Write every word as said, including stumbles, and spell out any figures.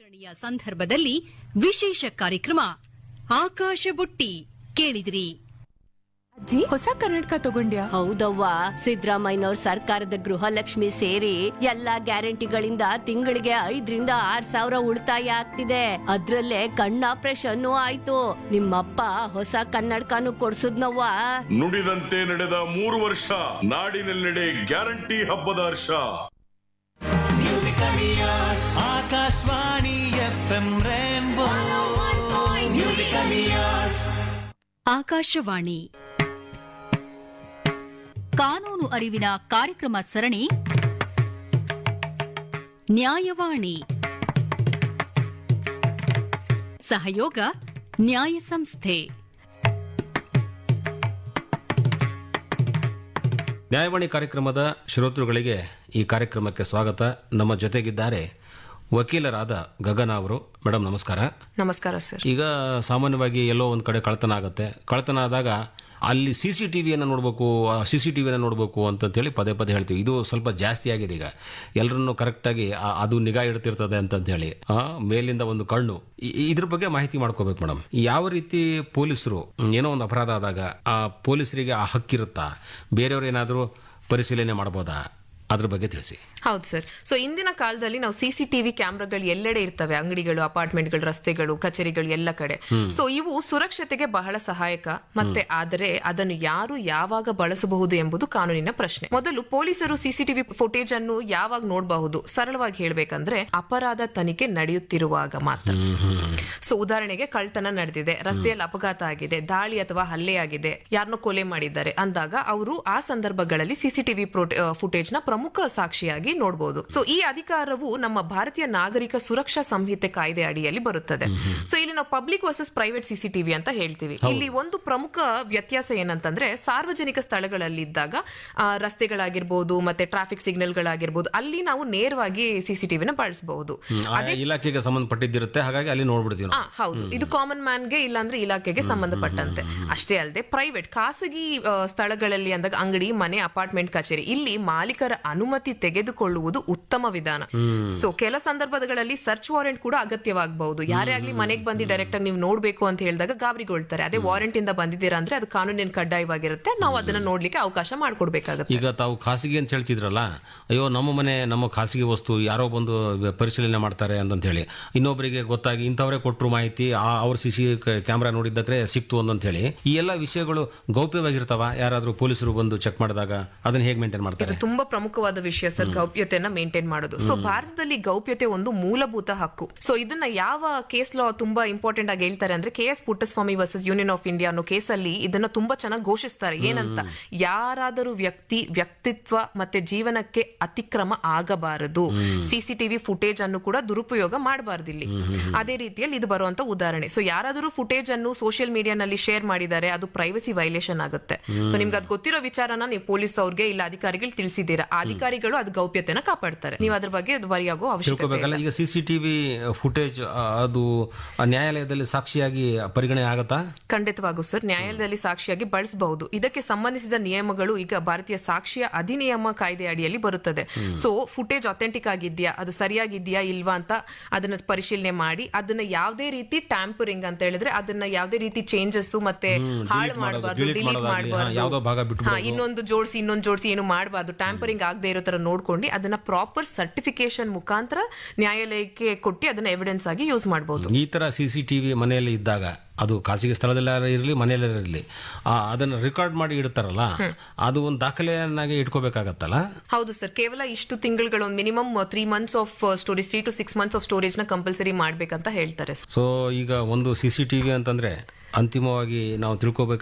ಆಚರಣೆಯ ಸಂದರ್ಭದಲ್ಲಿ ವಿಶೇಷ ಕಾರ್ಯಕ್ರಮ ಆಕಾಶ ಬುಟ್ಟಿ ಕೇಳಿದ್ರಿ. ಅಜ್ಜಿ, ಹೊಸ ಕನ್ನಡಕ ತಗೊಂಡ್ಯಾ? ಹೌದವ್ವ, ಸಿದ್ದರಾಮಯ್ಯನವ್ರ ಸರ್ಕಾರದ ಗೃಹಲಕ್ಷ್ಮಿ ಸೇರಿ ಎಲ್ಲಾ ಗ್ಯಾರಂಟಿಗಳಿಂದ ತಿಂಗಳಿಗೆ ಐದರಿಂದ ಆರ್ ಸಾವಿರ ಉಳಿತಾಯ ಆಗ್ತಿದೆ. ಅದ್ರಲ್ಲೇ ಕಣ್ಣ ಆಪರೇಷನ್ ಆಯ್ತು. ನಿಮ್ಮಪ್ಪ ಹೊಸ ಕನ್ನಡಕನು ಕೊಡ್ಸುದ್ನವ್ವ. ನುಡಿದಂತೆ ನಡೆದ ಮೂರು ವರ್ಷ, ನಾಡಿನೆಲ್ಲೆಡೆ ಗ್ಯಾರಂಟಿ ಹಬ್ಬದ ಹರ್ಷ. Akashvani F M rainbow musical years. Akashvani ಕಾನೂನು ಅರಿವಿನ ಕಾರ್ಯಕ್ರಮ ಸರಣಿ ನ್ಯಾಯವಾಣಿ. ಸಹಯೋಗ ನ್ಯಾಯ ಸಂಸ್ಥೆ. ನ್ಯಾಯವಾಣಿ ಕಾರ್ಯಕ್ರಮದ ಶ್ರೋತೃಗಳಿಗೆ ಈ ಕಾರ್ಯಕ್ರಮಕ್ಕೆ ಸ್ವಾಗತ. ನಮ್ಮ ಜೊತೆಗಿದ್ದಾರೆ ವಕೀಲರಾದ ಗಗನ ಅವರು. ಮೇಡಮ್ ನಮಸ್ಕಾರ. ನಮಸ್ಕಾರ ಸರ್. ಈಗ ಸಾಮಾನ್ಯವಾಗಿ ಎಲ್ಲೋ ಒಂದ್ ಕಡೆ ಕಳ್ತನ ಆಗುತ್ತೆ. ಕಳ್ತನ ಆದಾಗ ಅಲ್ಲಿ ಸಿ ಸಿ ಟಿವಿಯನ್ನು ನೋಡಬೇಕು, ಸಿ ಸಿ ಟಿವಿಯನ್ನು ನೋಡಬೇಕು ಅಂತಂತೇಳಿ ಪದೇ ಪದೇ ಹೇಳ್ತೀವಿ. ಇದು ಸ್ವಲ್ಪ ಜಾಸ್ತಿ ಆಗಿದೆ ಈಗ. ಎಲ್ಲರನ್ನು ಕರೆಕ್ಟಾಗಿ ಅದು ನಿಗಾ ಇಡ್ತಿರ್ತದೆ ಅಂತಂತೇಳಿ ಮೇಲಿಂದ ಒಂದು ಕಣ್ಣು. ಇದ್ರ ಬಗ್ಗೆ ಮಾಹಿತಿ ಮಾಡ್ಕೋಬೇಕು ಮೇಡಮ್. ಯಾವ ರೀತಿ ಪೊಲೀಸರು ಏನೋ ಒಂದು ಅಪರಾಧ ಆದಾಗ ಆ ಪೊಲೀಸರಿಗೆ ಆ ಹಕ್ಕಿರುತ್ತಾ, ಬೇರೆಯವರು ಏನಾದರೂ ಪರಿಶೀಲನೆ ಮಾಡಬಹುದಾ? ಅದ್ರ ಬಗ್ಗೆ ತಿಳಿಸಿ. ಹೌದು ಸರ್. ಸೊ ಇಂದಿನ ಕಾಲದಲ್ಲಿ ನಾವು ಸಿಸಿಟಿವಿ ಕ್ಯಾಮ್ರಾಗಳು ಎಲ್ಲೆಡೆ ಇರ್ತವೆ, ಅಂಗಡಿಗಳು, ಅಪಾರ್ಟ್ಮೆಂಟ್ಗಳು, ರಸ್ತೆಗಳು, ಕಚೇರಿಗಳು, ಎಲ್ಲ ಕಡೆ. ಸೊ ಇವು ಸುರಕ್ಷತೆಗೆ ಬಹಳ ಸಹಾಯಕ. ಮತ್ತೆ ಆದರೆ ಅದನ್ನು ಯಾರು ಯಾವಾಗ ಬಳಸಬಹುದು ಎಂಬುದು ಕಾನೂನಿನ ಪ್ರಶ್ನೆ. ಮೊದಲು ಪೊಲೀಸರು ಸಿಸಿಟಿವಿ ಫುಟೇಜ್ ಅನ್ನು ಯಾವಾಗ ನೋಡಬಹುದು? ಸರಳವಾಗಿ ಹೇಳ್ಬೇಕಂದ್ರೆ ಅಪರಾಧ ತನಿಖೆ ನಡೆಯುತ್ತಿರುವಾಗ ಮಾತ್ರ. ಸೊ ಉದಾಹರಣೆಗೆ ಕಳ್ತನ ನಡೆದಿದೆ, ರಸ್ತೆಯಲ್ಲಿ ಅಪಘಾತ ಆಗಿದೆ, ದಾಳಿ ಅಥವಾ ಹಲ್ಲೆ ಆಗಿದೆ, ಯಾರನ್ನೋ ಕೊಲೆ ಮಾಡಿದ್ದಾರೆ ಅಂದಾಗ ಅವರು ಆ ಸಂದರ್ಭಗಳಲ್ಲಿ ಸಿಸಿಟಿವಿ ಫುಟೇಜ್ ನ ಪ್ರಮುಖ ಸಾಕ್ಷಿಯಾಗಿ ನೋಡಬಹುದು. ಸೊ ಈ ಅಧಿಕಾರವು ನಮ್ಮ ಭಾರತೀಯ ನಾಗರಿಕ ಸುರಕ್ಷಾ ಸಂಹಿತೆ ಕಾಯ್ದೆ ಅಡಿಯಲ್ಲಿ ಬರುತ್ತದೆ. ಸೊ ಇಲ್ಲಿ ನಾವು ಪಬ್ಲಿಕ್ ವರ್ಸಸ್ ಪ್ರೈವೇಟ್ ಸಿಸಿಟಿವಿ ಅಂತ ಹೇಳ್ತೀವಿ. ಇಲ್ಲಿ ಒಂದು ಪ್ರಮುಖ ವ್ಯತ್ಯಾಸ ಏನಂತಂದ್ರೆ, ಸಾರ್ವಜನಿಕ ಸ್ಥಳಗಳಲ್ಲಿ ಇದ್ದಾಗ ರಸ್ತೆಗಳಾಗಿರ್ಬೋದು ಮತ್ತೆ ಟ್ರಾಫಿಕ್ ಸಿಗ್ನಲ್ಗಳಾಗಿರ್ಬೋದು, ಅಲ್ಲಿ ನಾವು ನೇರವಾಗಿ ಸಿಸಿಟಿವಿನ ಬಳಸಬಹುದು. ಇಲಾಖೆಗೆ ಸಂಬಂಧಪಟ್ಟಿದ್ದಿರುತ್ತೆ, ಹಾಗಾಗಿ ಅಲ್ಲಿ ನೋಡ್ಬಿಡ್ತೀವಿ. ಹೌದು, ಇದು ಕಾಮನ್ ಮ್ಯಾನ್ಗೆ ಇಲ್ಲಾಂದ್ರೆ ಇಲಾಖೆಗೆ ಸಂಬಂಧಪಟ್ಟಂತೆ. ಅಷ್ಟೇ ಅಲ್ಲದೆ ಪ್ರೈವೇಟ್ ಖಾಸಗಿ ಸ್ಥಳಗಳಲ್ಲಿ ಅಂದಾಗ ಅಂಗಡಿ, ಮನೆ, ಅಪಾರ್ಟ್ಮೆಂಟ್, ಕಚೇರಿ, ಇಲ್ಲಿ ಮಾಲೀಕರ ಅನುಮತಿ ತೆಗೆದುಕೊಳ್ಳುವುದು ಉತ್ತಮ ವಿಧಾನ. ಸೊ ಕೆಲ ಸಂದರ್ಭಗಳಲ್ಲಿ ಸರ್ಚ್ ವಾರೆಂಟ್ ಕೂಡ ಅಗತ್ಯವಾಗಬಹುದು. ಯಾರೇ ಆಗ್ಲಿ ಮನೆಗೆ ಬಂದು ಡೈರೆಕ್ಟ್ ಆಗಿ ನೀವು ನೋಡ್ಬೇಕು ಅಂತ ಹೇಳಿದಾಗ ಗಾಬರಿಗೊಳ್ತಾರೆ. ಅದೇ ವಾರೆಂಟ್ ಇಂದ ಬಂದಿದ್ದೀರಾ ಅಂದ್ರೆ ಅದು ಕಾನೂನಿನ ಕಡ್ಡಾಯವಾಗಿರುತ್ತೆ, ನಾವು ಅದನ್ನ ನೋಡ್ಲಿಕ್ಕೆ ಅವಕಾಶ ಮಾಡ್ಕೊಡ್ಬೇಕಾಗುತ್ತೆ. ಈಗ ತಾವು ಖಾಸಗಿ ಅಂತ ಹೇಳ್ತಿದ್ರಲ್ಲ, ಅಯ್ಯೋ ನಮ್ಮ ಮನೆ ನಮ್ಮ ಖಾಸಗಿ ವಸ್ತು ಯಾರೋ ಬಂದು ಪರಿಶೀಲನೆ ಮಾಡ್ತಾರೆ ಅಂತ ಹೇಳಿ ಇನ್ನೊಬ್ಬರಿಗೆ ಗೊತ್ತಾಗಿ ಇಂಥವರೇ ಕೊಟ್ಟರು ಮಾಹಿತಿ, ಅವ್ರ ಸಿಸಿ ಕ್ಯಾಮ್ರಾ ನೋಡಿದ್ದಕ್ಕೆ ಸಿಕ್ತು ಅಂತ ಹೇಳಿ ಈ ಎಲ್ಲ ವಿಷಯಗಳು ಗೌಪ್ಯವಾಗಿರ್ತಾವ? ಯಾರಾದ್ರೂ ಪೊಲೀಸರು ಬಂದು ಚೆಕ್ ಮಾಡಿದಾಗ ಅದನ್ನ ಹೇಗೆ ಮೇಂಟೈನ್ ಮಾಡ್ತಾರೆ? ಇದು ತುಂಬಾ ಪ್ರಮುಖವಾದ ವಿಷಯ ಸರ್, ಗೌಪ್ಯತೆಯನ್ನ ಮೇಂಟೈನ್ ಮಾಡೋದು. ಸೊ ಭಾರತದಲ್ಲಿ ಗೌಪ್ಯತೆ ಒಂದು ಮೂಲಭೂತ ಹಕ್ಕು. ಸೊ ಇದನ್ನ ಯಾವ ಕೇಸ್ ಲಾ ತುಂಬಾ ಇಂಪಾರ್ಟೆಂಟ್ ಆಗಿ ಹೇಳ್ತಾರೆ ಅಂದ್ರೆ, K S Puttaswamy versus union of India ಅನ್ನೋ ಕೇಸಲ್ಲಿ ಇದನ್ನ ತುಂಬಾ ಚೆನ್ನಾಗಿ ಘೋಷಿಸ್ತಾರೆ. ಏನಂತ, ಯಾರಾದರೂ ವ್ಯಕ್ತಿ ವ್ಯಕ್ತಿತ್ವ ಮತ್ತೆ ಜೀವನಕ್ಕೆ ಅತಿಕ್ರಮ ಆಗಬಾರದು, ಸಿಸಿಟಿವಿ ಫುಟೇಜ್ ಅನ್ನು ಕೂಡ ದುರುಪಯೋಗ ಮಾಡಬಾರದು ಇಲ್ಲಿ. ಅದೇ ರೀತಿಯಲ್ಲಿ ಇದು ಬರುವಂತ ಉದಾಹರಣೆ. ಸೊ ಯಾರಾದರೂ ಫುಟೇಜ್ ಅನ್ನು ಸೋಷಿಯಲ್ ಮೀಡಿಯಾನಲ್ಲಿ ಶೇರ್ ಮಾಡಿದ್ದಾರೆ, ಅದು ಪ್ರೈವಸಿ ವೈಲೇಷನ್ ಆಗುತ್ತೆ. ಸೊ ನಿಮ್ಗೆ ಅದು ಗೊತ್ತಿರೋ ವಿಚಾರನ ನೀವು ಪೊಲೀಸ್ ಅವ್ರಿಗೆ ಇಲ್ಲ ಅಧಿಕಾರಿಗಳು ತಿಳಿಸಿದ್ದೀರಾ, ಅಧಿಕಾರಿಗಳು ಅದು ಗೌಪ್ಯತೆನ ಕಾಪಾಡ್ತಾರೆ. ನೀವು ಅದ್ರ ಬಗ್ಗೆ ವರಿ ಆಗೋ ಅವಶ್ಯಕತೆ ಇಲ್ಲ. ಈಗ ಸಿಸಿಟಿವಿ ಫುಟೇಜ್ ಅದು ನ್ಯಾಯಾಲಯದಲ್ಲಿ ಸಾಕ್ಷಿಯಾಗಿ ಪರಿಗಣನೆ ಆಗತ್ತಾ? ಖಂಡಿತವಾಗೂ ಸರ್, ನ್ಯಾಯಾಲಯದಲ್ಲಿ ಸಾಕ್ಷಿಯಾಗಿ ಬಳಸಬಹುದು. ಇದಕ್ಕೆ ಸಂಬಂಧಿಸಿದ ನಿಯಮಗಳು ಈಗ ಭಾರತೀಯ ಸಾಕ್ಷಿಯ ಅಧಿನಿಯಮ ಕಾಯ್ದೆ ಅಡಿಯಲ್ಲಿ ಬರುತ್ತದೆ. ಸೊ ಫುಟೇಜ್ ಅಥೆಂಟಿಕ್ ಆಗಿದ್ಯಾ, ಅದು ಸರಿಯಾಗಿದ್ಯಾ ಇಲ್ವಾ ಅಂತ ಅದನ್ನ ಪರಿಶೀಲನೆ ಮಾಡಿ, ಅದನ್ನ ಯಾವುದೇ ರೀತಿ ಟ್ಯಾಂಪರಿಂಗ್ ಅಂತ ಹೇಳಿದ್ರೆ ಅದನ್ನ ಯಾವುದೇ ರೀತಿ ಚೇಂಜಸ್ ಮತ್ತೆ ಹಾಳು ಮಾಡಬಾರ್ದು, ಡಿಲೀಟ್ ಮಾಡಬಾರ್ದು, ಇನ್ನೊಂದು ಜೋಡಿಸಿ ಇನ್ನೊಂದು ಜೋಡಿಸಿ ಏನು ಮಾಡಬಾರ್ದು, ಟ್ಯಾಂಪರಿಂಗ್ ಆಗದೆ ಇರೋ ತರ ನೋಡ್ಕೊಂಡು ಅದನ್ನ ಪ್ರಾಪರ್ ಸರ್ಟಿಫಿಕೇಶನ್ ಮುಖಾಂತರ ನ್ಯಾಯಾಲಯಕ್ಕೆ ಕೊಟ್ಟು ಅದನ್ನ ಎವಿಡೆನ್ಸ್ ಆಗಿ ಯೂಸ್ ಮಾಡಬಹುದು. ಈ ತರ ಸಿಸಿಟಿವಿ ಮನೆಯಲ್ಲಿ ಇದ್ದಾಗ, ಅದು ಖಾಸಗಿ ಸ್ಥಳದಲ್ಲ ಇರಲಿ ಮನೆಯಲ್ಲೇ ಇರಲಿ, ಅದನ್ನ ರೆಕಾರ್ಡ್ ಮಾಡಿ ಇಡ್ತಾರಲ್ಲ, ಅದು ಒಂದು ದಾಖಲೆಯನ್ನಾಗಿ ಇಟ್ಕೋಬೇಕಾಗತ್ತಲ್ಲ? ಹೌದು ಸರ್, ಕೇವಲ ಇಷ್ಟು ತಿಂಗಳುಗಳು, ಒಂದು minimum three months of storage, three to six months of storage ನ ಕಂಪಲ್ಸರಿ ಮಾಡ್ಬೇಕಂತ ಹೇಳ್ತಾರೆ. ಸೊ ಈಗ ಒಂದು ಸಿಸಿಟಿವಿ ಅಂತಂದ್ರೆ ಅಂತಿಮವಾಗಿ ನಾವು ತಿಳ್ಕೋಬೇಕು